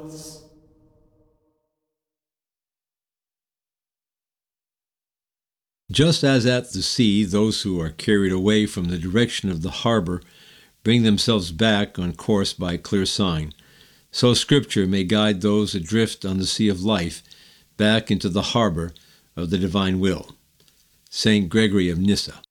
Just as at the sea those who are carried away from the direction of the harbor bring themselves back on course by a clear sign, so Scripture may guide those adrift on the sea of life back into the harbor of the divine will. St. Gregory of Nyssa.